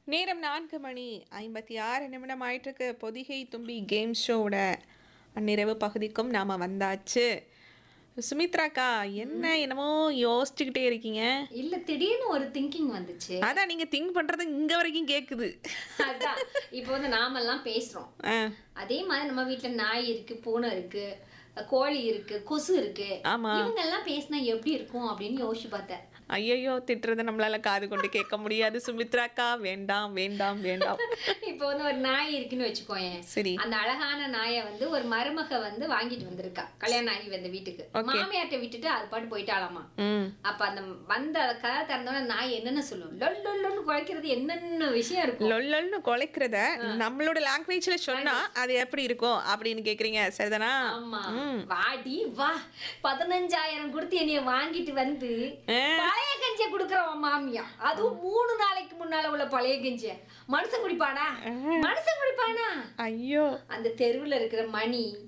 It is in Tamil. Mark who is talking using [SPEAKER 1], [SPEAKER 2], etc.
[SPEAKER 1] நேரம் 4 மணி 56 நிமிடம் ஆயிட்டிருக்கு. பொதிகை தும்பி கேம் ஷோவோட நிறைவு பகுதிக்கும் நாம வந்தாச்சு. சுமித்ராக்கா, என்ன என்னமோ யோசிச்சுக்கிட்டே இருக்கீங்க?
[SPEAKER 2] இல்ல திடீர்னு ஒரு திங்கிங் வந்துச்சு.
[SPEAKER 1] அதான் நீங்க திங்க் பண்றது இங்க வரைக்கும் கேக்குது.
[SPEAKER 2] அதான் இப்போ நாமெல்லாம் பேசுறோம்.
[SPEAKER 1] ஆ,
[SPEAKER 2] அதே மாதிரி நம்ம வீட்ல நாய் இருக்கு, பூனை இருக்கு, கோழி இருக்கு, கொசு இருக்கு.
[SPEAKER 1] ஆமா.
[SPEAKER 2] இவங்க எல்லாம் பேசினா எப்படி இருக்கும் அப்படின்னு யோசிச்சு பார்த்தேன்.
[SPEAKER 1] ஐயையோ, திட்டுறத நம்மளால காது கொண்டு கேட்க முடியாது சுமித்ராக்கா. வேண்டாம் வேண்டாம் வேண்டாம்.
[SPEAKER 2] இப்போ ஒரு நாய் இருக்குன்னு வச்சுக்கோயேன்.
[SPEAKER 1] சரி.
[SPEAKER 2] அந்த அழகான நாயை ஒரு மருமக வாங்கிட்டு வந்திருக்கா. கல்யாணம் ஆகி வந்த வீட்டுக்கு
[SPEAKER 1] Okay.
[SPEAKER 2] மாமியார்ட்ட விட்டுட்டு அது பாட்டு போயிட்டாலாமா.
[SPEAKER 1] ம்.
[SPEAKER 2] அப்ப அந்த வந்த கதை திறந்தோட நாய் என்னென்ன சொல்லும், லொல் லொல்லுன்னு குலைக்கிறது என்னென்ன விஷயம் இருக்கும்.
[SPEAKER 1] லொல்லொல்னு குலைக்கிறத நம்மளோட லாங்குவேஜ்ல சொன்னா அது எப்படி இருக்கும் அப்படின்னு கேக்குறீங்க, சரிதானா?
[SPEAKER 2] ஆமா. வாடி வா, 15,000 கொடுத்து என்னைய வாங்கிட்டு வந்து பழைய கஞ்சிய குடுக்கறவன் மாமியா. அதுவும் 3 நாளைக்கு முன்னால உள்ள பழைய கஞ்சிய மனுஷன் குடிப்பானா? மனுஷன் குடிப்பானா?
[SPEAKER 1] ஐயோ.
[SPEAKER 2] அந்த தெருவுல இருக்கிற மணி